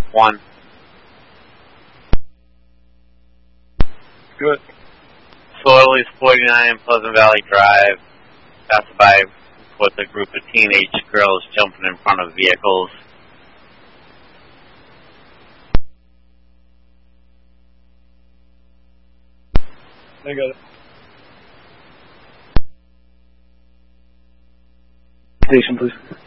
1. Good. Soilies 49 Pleasant Valley Drive. Passed by with a group of teenage girls jumping in front of vehicles. I got it. Station, please.